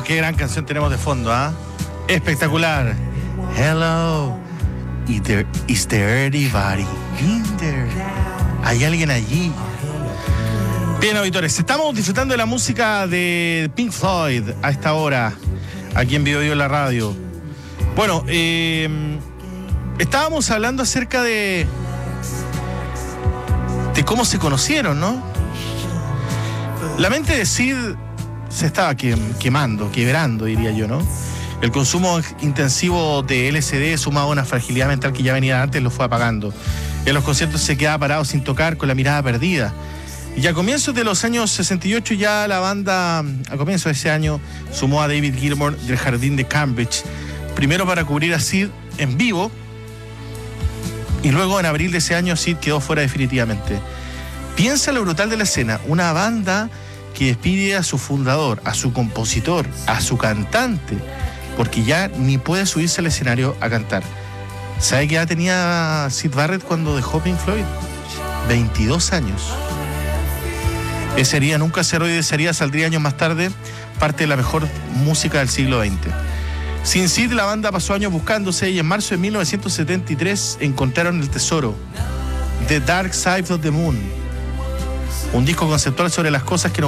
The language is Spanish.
qué gran canción tenemos de fondo, ¿ah? Espectacular. Hello. Is there anybody in there? ¿Hay alguien allí? Bien, auditores, estamos disfrutando de la música de Pink Floyd a esta hora, aquí en Bio la radio. Bueno, estábamos hablando acerca de cómo se conocieron, ¿no? La mente de Sid se estaba quebrando, diría yo, ¿no? El consumo intensivo de LSD sumado a una fragilidad mental que ya venía antes lo fue apagando. En los conciertos se quedaba parado sin tocar, con la mirada perdida. Y a comienzos de los años 68 ya la banda, a comienzos de ese año, sumó a David Gilmour del Jardín de Cambridge, primero para cubrir a Sid en vivo, y luego en abril de ese año Sid quedó fuera definitivamente. Piensa lo brutal de la escena, una banda que despide a su fundador, a su compositor, a su cantante, porque ya ni puede subirse al escenario a cantar. ¿Sabe qué edad tenía Syd Barrett cuando dejó Pink Floyd? 22 años. Ese día nunca cerró y de ese día saldría años más tarde parte de la mejor música del siglo XX. Sin Sid, la banda pasó años buscándose y en marzo de 1973 encontraron el tesoro, The Dark Side of the Moon, un disco conceptual sobre las cosas que